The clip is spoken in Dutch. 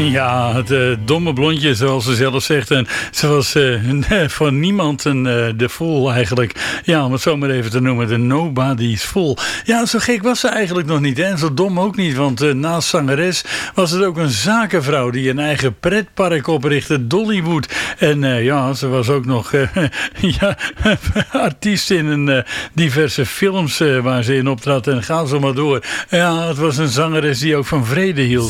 Ja, het domme blondje, zoals ze zelf zegt. En ze was voor niemand de fool eigenlijk. Ja, om het zo maar even te noemen. De nobody's fool. Ja, zo gek was ze eigenlijk nog niet. Hè? En zo dom ook niet. Want naast zangeres was het ook een zakenvrouw die een eigen pretpark oprichtte. Dollywood. En ja, ze was ook nog ja, artiest in diverse films waar ze in optrad. En ga zo maar door. Ja, het was een zangeres die ook van vrede hield.